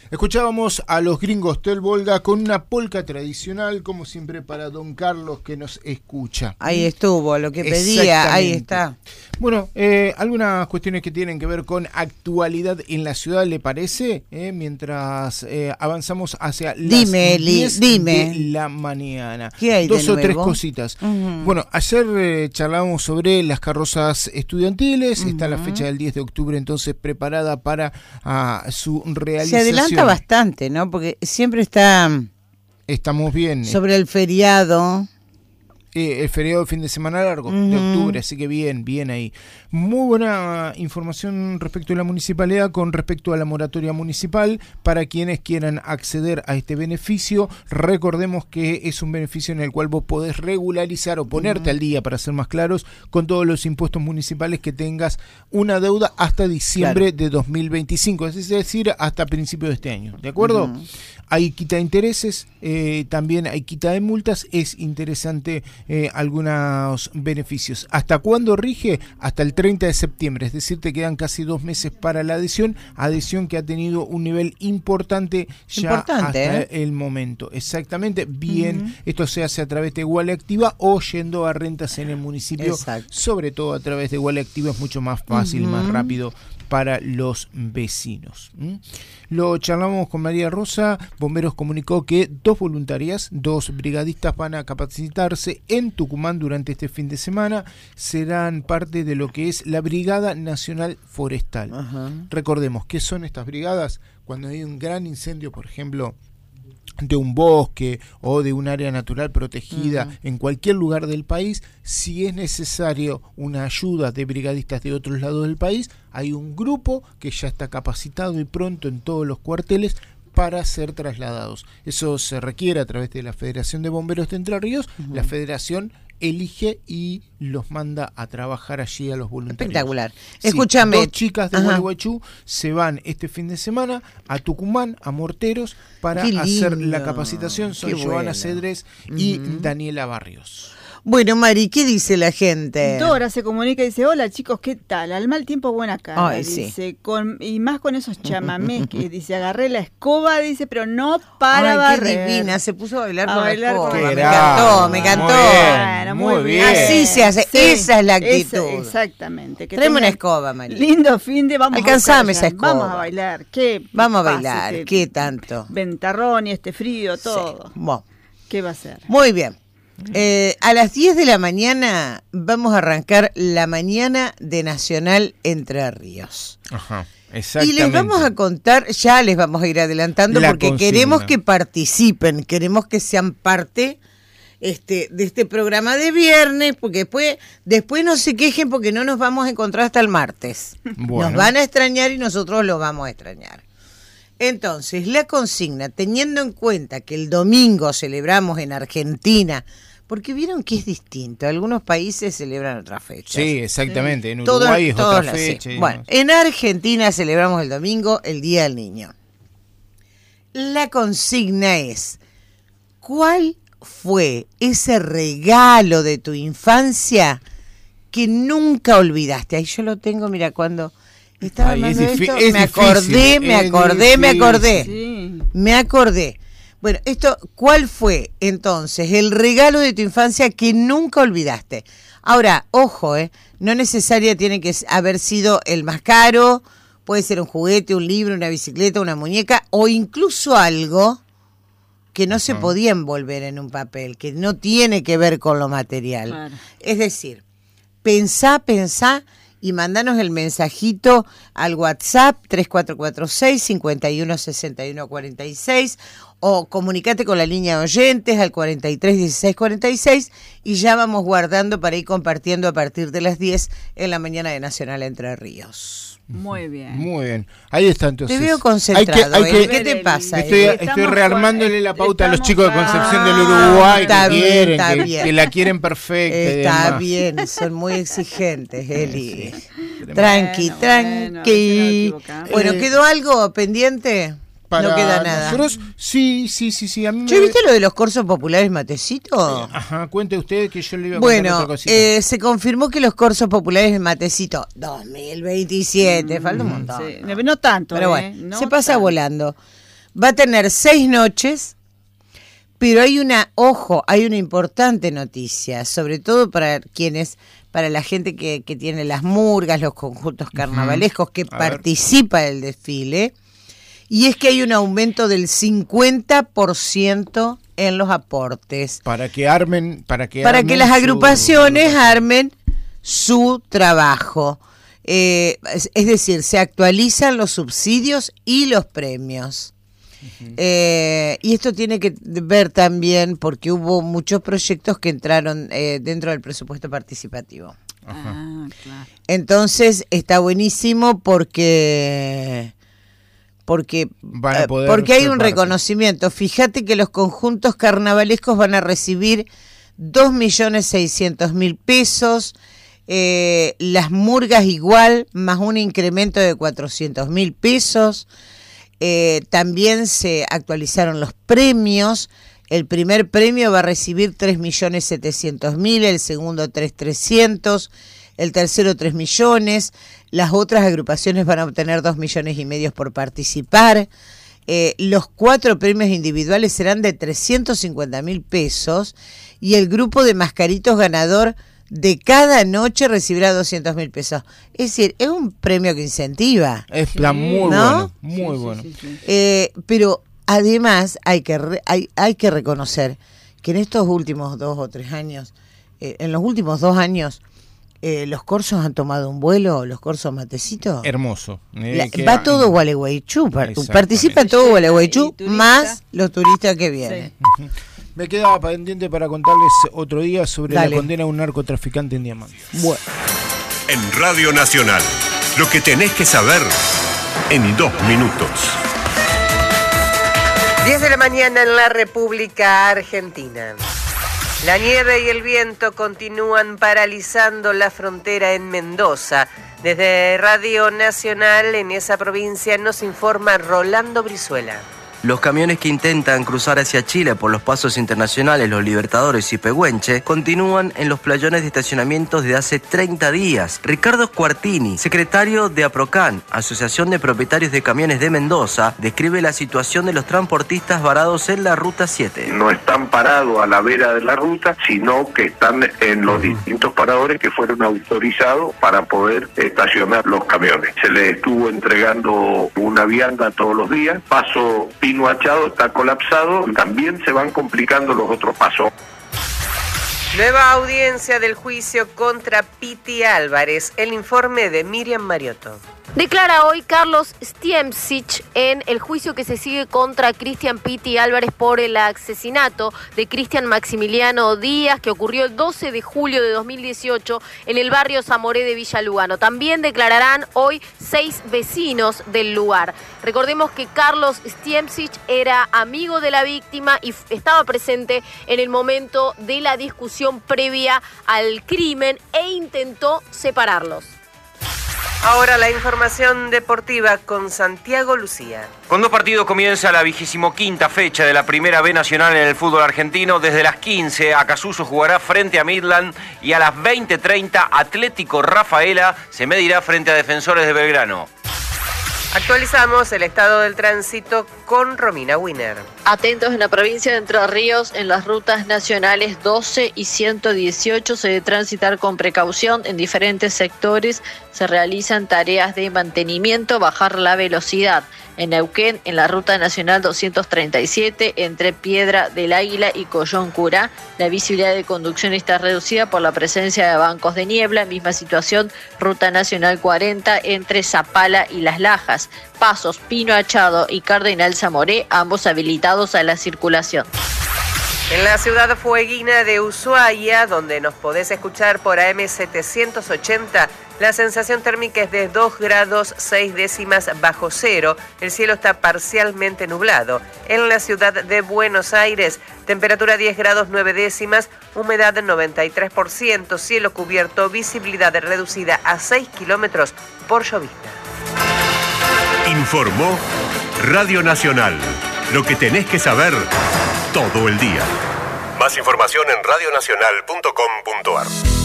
Escuchábamos a los Gringos del Volga con una polca tradicional, como siempre, para don Carlos que nos escucha. Ahí estuvo, lo que pedía, ahí está. Bueno, algunas cuestiones que tienen que ver con actualidad en la ciudad, ¿le parece? Mientras avanzamos hacia las 10 de la mañana. ¿Qué hay Dos de o nuevo? tres cositas. Bueno, ayer charlábamos sobre las carrozas estudiantiles. Está la fecha del 10 de octubre, entonces preparada para su realización. Se adelanta bastante, ¿no? Porque siempre estamos bien sobre el feriado. El feriado de fin de semana largo de octubre, así que bien ahí. Muy buena información respecto a la municipalidad con respecto a la moratoria municipal para quienes quieran acceder a este beneficio. Recordemos que es un beneficio en el cual vos podés regularizar o ponerte al día, para ser más claros, con todos los impuestos municipales que tengas una deuda hasta diciembre de 2025, es decir, hasta principios de este año, ¿de acuerdo? Hay quita de intereses, también hay quita de multas. Es interesante algunos beneficios. ¿Hasta cuándo rige? Hasta el 30 de septiembre, es decir, te quedan casi 2 meses para la adhesión que ha tenido un nivel importante ya hasta el momento. Exactamente, bien, esto se hace a través de Iguala Activa o yendo a rentas en el municipio. Exacto. Sobre todo a través de Iguala Activa es mucho más fácil y más rápido para los vecinos. Lo charlamos con María Rosa. Bomberos comunicó que 2 voluntarias, 2 brigadistas van a capacitarse en Tucumán durante este fin de semana. Serán parte de lo que es la Brigada Nacional Forestal. Recordemos, ¿qué son estas brigadas? Cuando hay un gran incendio, por ejemplo, de un bosque o de un área natural protegida en cualquier lugar del país, si es necesario una ayuda de brigadistas de otros lados del país, hay un grupo que ya está capacitado y pronto en todos los cuarteles para ser trasladados. Eso se requiere a través de la Federación de Bomberos de Entre Ríos. La Federación elige y los manda a trabajar allí a los voluntarios. Espectacular. Sí, escúchame. 2 chicas de Gualeguaychú se van este fin de semana a Tucumán, a Morteros, para hacer la capacitación. Son Joana Cedres y Daniela Barrios. Bueno, Mari, ¿qué dice la gente? Dora se comunica y dice: hola chicos, ¿qué tal? Al mal tiempo buena cara. Ay, dice, y más con esos chamamés que dice, agarré la escoba, dice, pero no para barrer. Qué divina, se puso a bailar con bailar la escoba. Me encantó. Muy bien. Así se hace, esa es la actitud. Exactamente. Traeme una escoba, Mari. Lindo fin de, vamos alcanzame esa escoba. Vamos a bailar. Vamos a bailar, ¿qué tanto? Ventarrón y este frío, todo. Sí. Bueno. ¿Qué va a ser? Muy bien. A las 10 de la mañana vamos a arrancar la mañana de Nacional Entre Ríos. Exactamente. Y les vamos a contar, ya les vamos a ir adelantando porque queremos que participen, queremos que sean parte de este programa de viernes, porque después no se quejen porque no nos vamos a encontrar hasta el martes. Nos van a extrañar y nosotros los vamos a extrañar. Entonces, la consigna, teniendo en cuenta que el domingo celebramos en Argentina, porque vieron que es distinto, algunos países celebran otras fechas. Sí, exactamente, en Uruguay es otra fecha. Bueno, en Argentina celebramos el domingo el Día del Niño. La consigna es, ¿cuál fue ese regalo de tu infancia que nunca olvidaste? Ahí yo lo tengo, mira, cuando estaba hablando de esto, me acordé. Bueno, ¿cuál fue entonces el regalo de tu infancia que nunca olvidaste? Ahora, ojo, no necesariamente tiene que haber sido el más caro, puede ser un juguete, un libro, una bicicleta, una muñeca, o incluso algo que no se podía envolver en un papel, que no tiene que ver con lo material. Claro. Es decir, pensá y mandanos el mensajito al WhatsApp 3446-516146 o comunicate con la línea de oyentes al 431646 y ya vamos guardando para ir compartiendo a partir de las 10 en la mañana de Nacional Entre Ríos. Muy bien. Muy bien. Ahí está entonces. Te veo concentrado. ¿Qué te pasa? Estoy rearmándole la pauta a los chicos de Concepción del Uruguay que la quieren perfecta. Está bien, son muy exigentes, Eli. Tranqui. Bueno, ¿quedó algo pendiente? Para no queda nada. Nosotros, sí. A mí ¿Viste lo de los cursos populares Matecito? Cuente usted que yo le iba a contar otra cosita. Se confirmó que los cursos populares de Matecito 2027, falta un montón. Sí. No tanto, pero bueno, no se pasa volando. Va a tener 6 noches, pero hay una importante noticia, sobre todo para la gente que tiene las murgas, los conjuntos carnavalescos, que participa del desfile, y es que hay un aumento del 50% en los aportes. Para que las agrupaciones armen su trabajo. Es decir, se actualizan los subsidios y los premios. Y esto tiene que ver también porque hubo muchos proyectos que entraron dentro del presupuesto participativo. Claro. Entonces está buenísimo porque hay un reconocimiento. Fíjate que los conjuntos carnavalescos van a recibir 2.600.000 pesos, las murgas igual, más un incremento de 400.000 pesos. También se actualizaron los premios. El primer premio va a recibir 3.700.000, el segundo 3.300.000, el tercero 3 millones. Las otras agrupaciones van a obtener 2,5 millones por participar. Los 4 premios individuales serán de 350.000 pesos y el grupo de mascaritos ganador de cada noche recibirá 200.000 pesos. Es decir, es un premio que incentiva. Es plan muy bueno, muy bueno. Sí. Pero además hay que reconocer que en estos últimos 2 o 3 años, en los últimos 2 años, los corsos han tomado un vuelo, los corsos Matecito. Hermoso. Va todo Gualeguaychú, participa todo Gualeguaychú, más los turistas que vienen. Sí. Me quedaba pendiente para contarles otro día sobre la condena de un narcotraficante en Diamante. Bueno. En Radio Nacional, lo que tenés que saber en 2 minutos. 10 de la mañana en la República Argentina. La nieve y el viento continúan paralizando la frontera en Mendoza. Desde Radio Nacional en esa provincia nos informa Rolando Brizuela. Los camiones que intentan cruzar hacia Chile por los pasos internacionales Los Libertadores y Pehuenche continúan en los playones de estacionamientos desde hace 30 días. Ricardo Squartini, secretario de APROCAN, Asociación de Propietarios de Camiones de Mendoza, describe la situación de los transportistas varados en la Ruta 7. No están parados a la vera de la ruta, sino que están en los distintos paradores que fueron autorizados para poder estacionar los camiones. Se les estuvo entregando una vianda todos los días. Paso Pino Achado está colapsado, también se van complicando los otros pasos. Nueva audiencia del juicio contra Piti Álvarez. El informe de Miriam Mariotto. Declara hoy Carlos Stiemcich en el juicio que se sigue contra Cristian Piti Álvarez por el asesinato de Cristian Maximiliano Díaz, que ocurrió el 12 de julio de 2018 en el barrio Zamoré de Villa Lugano. También declararán hoy 6 vecinos del lugar. Recordemos que Carlos Stiemcich era amigo de la víctima y estaba presente en el momento de la discusión previa al crimen e intentó separarlos. Ahora la información deportiva con Santiago Lucía. Con 2 partidos comienza la 25ª fecha de la Primera B Nacional en el fútbol argentino. Desde las 15, Acassuso jugará frente a Midland y a las 20:30 Atlético Rafaela se medirá frente a Defensores de Belgrano. Actualizamos el estado del tránsito con Romina Wiener. Atentos en la provincia de Entre Ríos, en las rutas nacionales 12 y 118 se debe transitar con precaución. En diferentes sectores se realizan tareas de mantenimiento, bajar la velocidad. En Neuquén, en la ruta nacional 237, entre Piedra del Águila y Collón Curá, la visibilidad de conducción está reducida por la presencia de bancos de niebla. Misma situación, ruta nacional 40, entre Zapala y Las Lajas. Pasos Pino Achado y Cardenal Zamoré, ambos habilitados a la circulación. En la ciudad fueguina de Ushuaia, donde nos podés escuchar por AM 780, la sensación térmica es de 2 grados 6 décimas bajo cero. El cielo está parcialmente nublado. En la ciudad de Buenos Aires, temperatura 10 grados 9 décimas, humedad 93%, cielo cubierto, visibilidad reducida a 6 kilómetros por llovizna. Informó Radio Nacional. Lo que tenés que saber todo el día. Más información en radionacional.com.ar.